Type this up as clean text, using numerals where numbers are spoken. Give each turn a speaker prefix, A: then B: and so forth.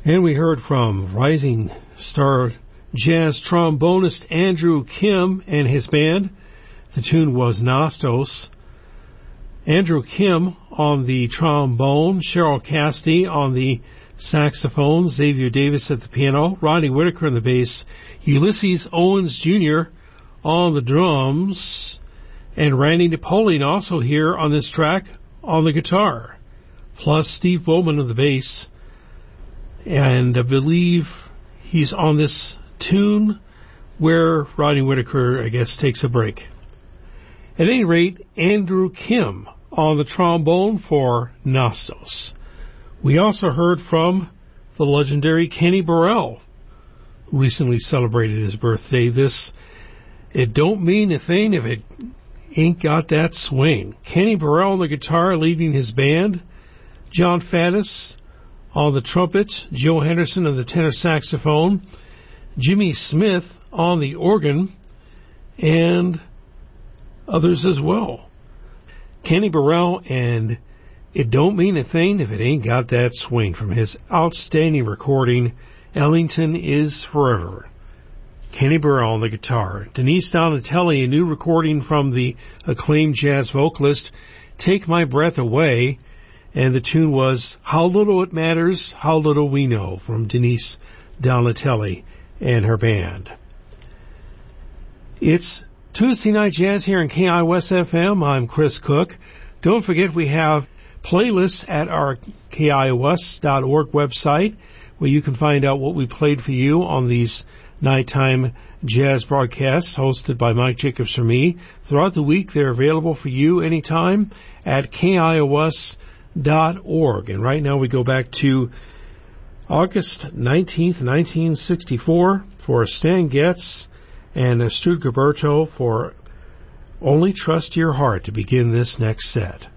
A: And we heard from rising star jazz trombonist Andrew Kim and his band. The tune was Nostos. Andrew Kim on the trombone, Cheryl Cassidy on the saxophone, Xavier Davis at the piano, Rodney Whitaker on the bass, Ulysses Owens Jr. on the drums, and Randy Napoleon also here on this track on the guitar, plus Steve Bowman on the bass. And I believe he's on this tune where Rodney Whitaker, I guess, takes a break. At any rate, Andrew Kim on the trombone for Nostos. We also heard from the legendary Kenny Burrell, who recently celebrated his birthday. It don't mean a thing if it ain't got that swing. Kenny Burrell on the guitar leading his band, John Faddis on the trumpets, Joe Henderson on the tenor saxophone, Jimmy Smith on the organ, and others as well. Kenny Burrell and It Don't Mean a Thing If It Ain't Got That Swing from his outstanding recording, Ellington Is Forever. Kenny Burrell on the guitar. Denise Donatelli, a new recording from the acclaimed jazz vocalist, Take My Breath Away, and the tune was How Little It Matters, How Little We Know from Denise Donatelli and her band. It's Tuesday Night Jazz here in KIOS FM. I'm Chris Cook. Don't forget we have playlists at our KIOS.org website where you can find out what we played for you on these nighttime jazz broadcasts hosted by Mike Jacobs for me. Throughout the week, they're available for you anytime at KIOS.org. And right now we go back to August 19th, 1964 for Stan Getz and Stud Gilberto for Only Trust Your Heart to begin this next set.